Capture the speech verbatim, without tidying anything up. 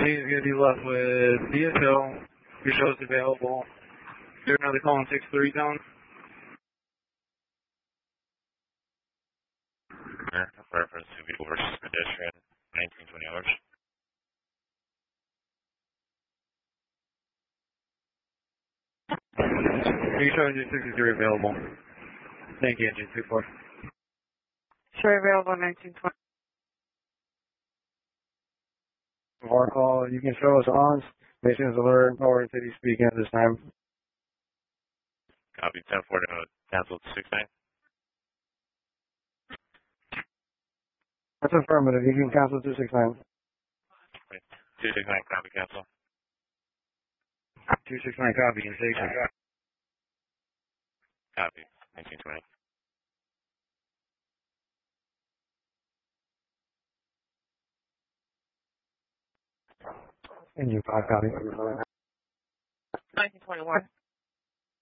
He's going to be left with D S L. Your show's available. Is there another call in six three zone? Reference to vehicle versus pedestrian, nineteen twenty hours. Your show is sixty-three available. Thank you, engine two four. Show available nineteen twenty. Our call, you can show us on. Nations alert, Power City speaking at this time. Copy, ten four to cancel six nine. That's affirmative. You can cancel two six nine. two six nine, copy, cancel. two six nine, copy, in station. Copy, nineteen twenty. Engine five, copy. nineteen twenty-one.